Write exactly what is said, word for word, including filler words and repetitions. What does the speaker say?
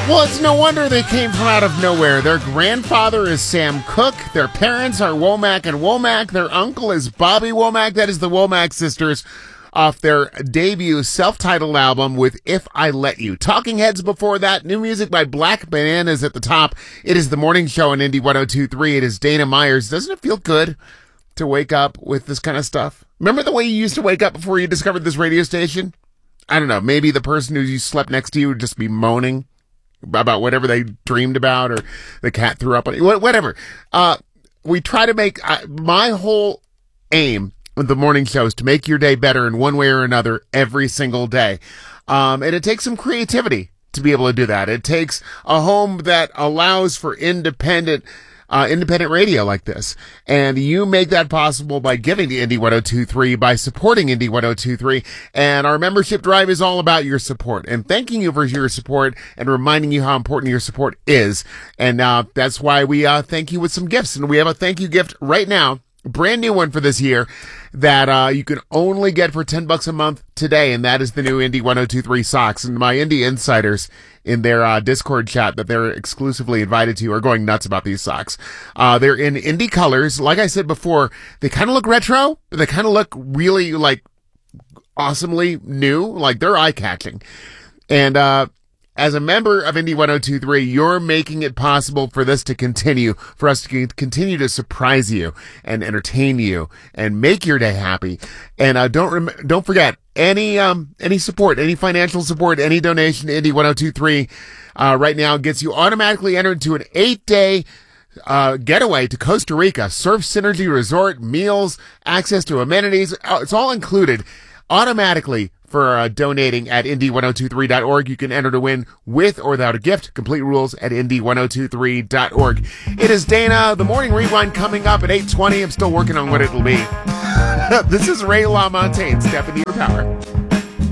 Well, it's no wonder they came from out of nowhere. Their grandfather is Sam Cooke. Their parents are Womack and Womack. Their uncle is Bobby Womack. That is the Womack sisters off their debut self-titled album with If I Let You. Talking Heads before that. New music by Black Bananas at the top. It is the morning show on Indy one oh two point three. It is Dana Myers. Doesn't it feel good to wake up with this kind of stuff? Remember the way you used to wake up before you discovered this radio station? I don't know. Maybe the person who you slept next to you would just be moaning about whatever they dreamed about, or the cat threw up on you, whatever. Uh, we try to make, uh, my whole aim with the morning show is to make your day better in one way or another every single day. Um, and it takes some creativity to be able to do that. It takes a home that allows for independent Uh, independent radio like this. And you make that possible by giving to Indy one oh two point three, by supporting Indy one oh two point three. And our membership drive is all about your support and thanking you for your support and reminding you how important your support is. And, uh, that's why we, uh, thank you with some gifts. And we have a thank you gift right now, brand new one for this year, that, uh, you can only get for ten bucks a month today. And that is the new Indy one oh two point three socks. And my Indy insiders in their uh, Discord chat that they're exclusively invited to are going nuts about these socks. Uh, they're in Indy colors. Like I said before, they kind of look retro, but they kind of look really like awesomely new. Like they're eye-catching. And, uh, as a member of Indy one oh two point three, you're making it possible for this to continue, for us to continue to surprise you and entertain you and make your day happy. And uh, don't rem- don't forget, any um any support, any financial support, any donation to Indy one oh two point three uh, right now gets you automatically entered to an eight-day uh getaway to Costa Rica, Surf Synergy Resort, meals, access to amenities. It's all included automatically. For uh, donating at Indy one oh two three dot org. You can enter to win with or without a gift. Complete rules at Indy one oh two three dot org. It is Dana. The morning rewind coming up at eight twenty. I'm still working on what it'll be. This is Ray LaMontagne. Step into your power.